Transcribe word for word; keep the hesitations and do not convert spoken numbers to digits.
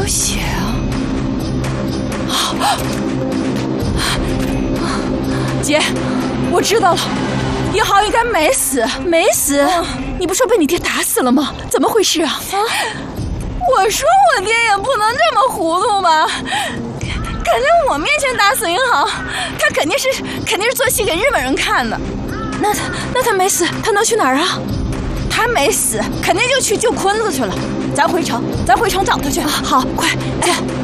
有血啊！姐，我知道了，一豪应该没死，没死。啊、你不说被你爹打死了吗？怎么回事啊？啊！我说我爹也不能这么糊涂吧？敢在我面前打死英豪，他肯定是肯定是做戏给日本人看的。那他那他没死，他能去哪儿啊？他没死，肯定就去救坤子去了。咱回城，咱回城找他去。啊、好，快，姐。